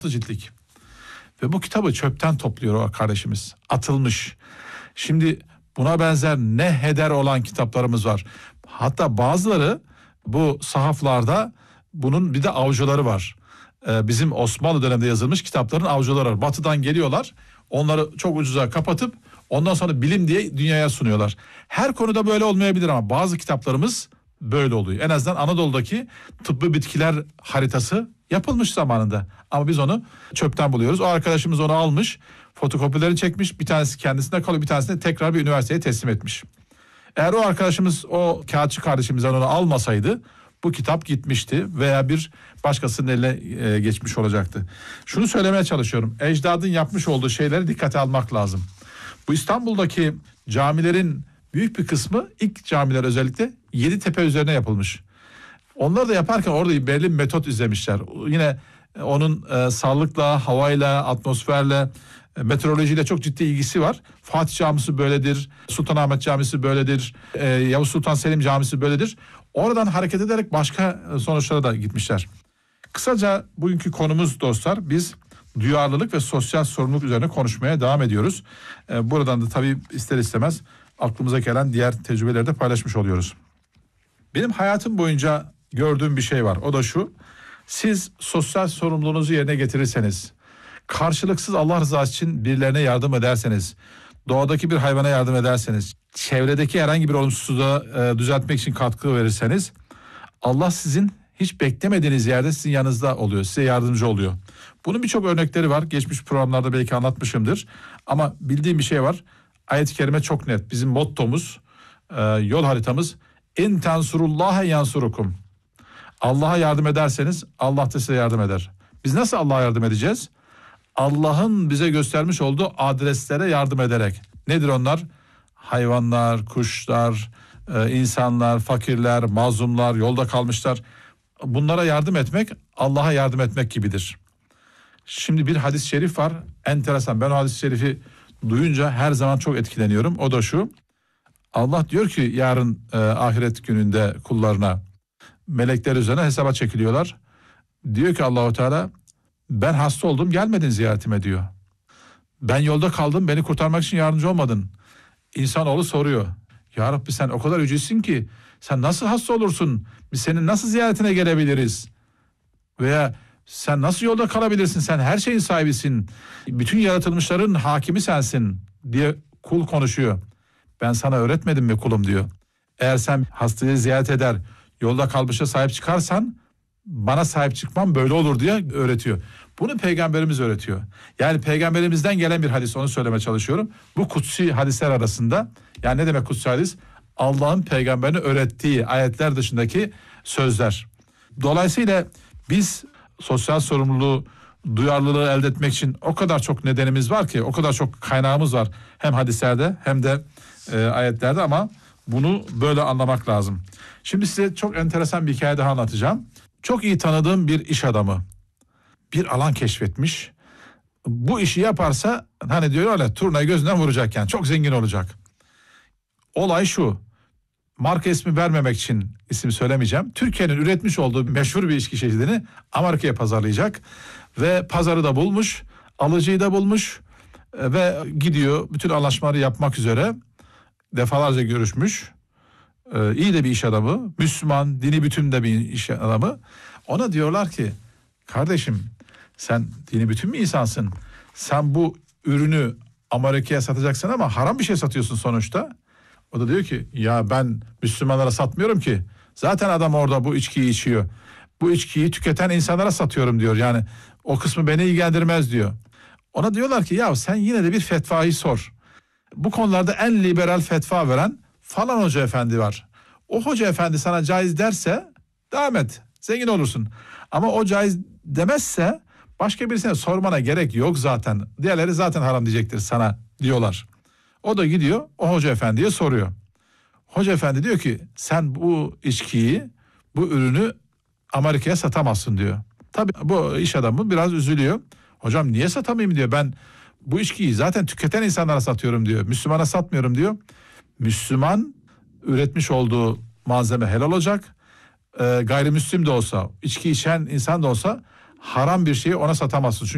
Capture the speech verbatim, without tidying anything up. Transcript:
ciltlik. Ve bu kitabı çöpten topluyor o kardeşimiz. Atılmış. Şimdi buna benzer ne heder olan kitaplarımız var. Hatta bazıları bu sahaflarda bunun bir de avcıları var. Ee, bizim Osmanlı döneminde yazılmış kitapların avcıları var. Batı'dan geliyorlar. Onları çok ucuza kapatıp ondan sonra bilim diye dünyaya sunuyorlar. Her konuda böyle olmayabilir ama bazı kitaplarımız böyle oluyor. En azından Anadolu'daki tıbbi bitkiler haritası yapılmış zamanında. Ama biz onu çöpten buluyoruz. O arkadaşımız onu almış, fotokopilerini çekmiş. Bir tanesi kendisine kalıyor, bir tanesini tekrar bir üniversiteye teslim etmiş. Eğer o arkadaşımız, o kağıtçı kardeşimizden onu almasaydı bu kitap gitmişti veya bir başkasının eline e, geçmiş olacaktı. Şunu söylemeye çalışıyorum. Ecdadın yapmış olduğu şeyleri dikkate almak lazım. Bu İstanbul'daki camilerin büyük bir kısmı, ilk camiler özellikle Yeditepe üzerine yapılmış. Onları da yaparken orada belli bir metot izlemişler. Yine onun e, sağlıkla, havayla, atmosferle, e, meteorolojiyle çok ciddi ilgisi var. Fatih Camisi böyledir, Sultanahmet Camisi böyledir, e, Yavuz Sultan Selim Camisi böyledir. Oradan hareket ederek başka sonuçlara da gitmişler. Kısaca bugünkü konumuz dostlar, biz duyarlılık ve sosyal sorumluluk üzerine konuşmaya devam ediyoruz. E, buradan da tabii ister istemez aklımıza gelen diğer tecrübeleri de paylaşmış oluyoruz. Benim hayatım boyunca gördüğüm bir şey var. O da şu: siz sosyal sorumluluğunuzu yerine getirirseniz, karşılıksız Allah rızası için birilerine yardım ederseniz, doğadaki bir hayvana yardım ederseniz, çevredeki herhangi bir olumsuzluğu e, düzeltmek için katkı verirseniz, Allah sizin hiç beklemediğiniz yerde sizin yanınızda oluyor, size yardımcı oluyor. Bunun birçok örnekleri var. Geçmiş programlarda belki anlatmışımdır. Ama bildiğim bir şey var. Ayet-i kerime çok net. Bizim mottomuz, e, yol haritamız: İn tensurullaha yansurukum. Allah'a yardım ederseniz Allah da size yardım eder. Biz nasıl Allah'a yardım edeceğiz? Allah'ın bize göstermiş olduğu adreslere yardım ederek. Nedir onlar? Hayvanlar, kuşlar, e, insanlar, fakirler, mazlumlar, yolda kalmışlar. Bunlara yardım etmek Allah'a yardım etmek gibidir. Şimdi bir hadis-i şerif var. Enteresan. Ben o hadis-i şerifi duyunca her zaman çok etkileniyorum. O da şu: Allah diyor ki yarın e, ahiret gününde kullarına, melekler üzerine hesaba çekiliyorlar. Diyor ki Allahu Teala, ben hasta oldum, gelmedin ziyaretime diyor. Ben yolda kaldım, beni kurtarmak için yardımcı olmadın. İnsanoğlu soruyor: Ya Rabbi, sen o kadar yücesin ki sen nasıl hasta olursun? Biz senin nasıl ziyaretine gelebiliriz? Veya sen nasıl yolda kalabilirsin? Sen her şeyin sahibisin. Bütün yaratılmışların hakimi sensin diye kul konuşuyor. Ben sana öğretmedim mi kulum diyor. Eğer sen hastayı ziyaret eder, yolda kalmışa sahip çıkarsan, bana sahip çıkmam böyle olur diye öğretiyor. Bunu peygamberimiz öğretiyor. Yani peygamberimizden gelen bir hadis, onu söylemeye çalışıyorum. Bu kutsi hadisler arasında, yani ne demek kutsi hadis? Allah'ın peygamberine öğrettiği ayetler dışındaki sözler. Dolayısıyla biz sosyal sorumluluğu, duyarlılığı elde etmek için o kadar çok nedenimiz var ki, o kadar çok kaynağımız var. Hem hadislerde hem de e, ayetlerde, ama bunu böyle anlamak lazım. Şimdi size çok enteresan bir hikaye daha anlatacağım. Çok iyi tanıdığım bir iş adamı bir alan keşfetmiş. Bu işi yaparsa, hani diyor öyle, turnayı gözünden vuracak, yani çok zengin olacak. Olay şu: marka ismi vermemek için isim söylemeyeceğim. Türkiye'nin üretmiş olduğu meşhur bir içki çeşidini Amerika'ya pazarlayacak ve pazarı da bulmuş, alıcıyı da bulmuş ve gidiyor bütün anlaşmaları yapmak üzere. Defalarca görüşmüş. Ee, iyi de bir iş adamı, Müslüman, dini bütün de bir iş adamı. Ona diyorlar ki, kardeşim, sen dini bütün bir insansın. Sen bu ürünü Amerika'ya satacaksın ama haram bir şey satıyorsun sonuçta. O da diyor ki, ya ben Müslümanlara satmıyorum ki. Zaten adam orada bu içkiyi içiyor. Bu içkiyi tüketen insanlara satıyorum diyor. Yani o kısmı beni ilgilendirmez diyor. Ona diyorlar ki, ya sen yine de bir fetvayı sor. Bu konularda en liberal fetva veren falan hoca efendi var. O hoca efendi sana caiz derse devam et, zengin olursun. Ama o caiz demezse başka birisine sormana gerek yok zaten. Diğerleri zaten haram diyecektir sana diyorlar. O da gidiyor o hoca efendiye soruyor. Hoca efendi diyor ki, sen bu içkiyi, bu ürünü Amerika'ya satamazsın diyor. Tabii bu iş adamı biraz üzülüyor. Hocam niye satamayayım diyor, ben bu içkiyi zaten tüketen insanlara satıyorum diyor. Müslümana satmıyorum diyor. Müslüman üretmiş olduğu malzeme helal olacak. Ee, gayrimüslim de olsa, içki içen insan da olsa haram bir şeyi ona satamazsın. Çünkü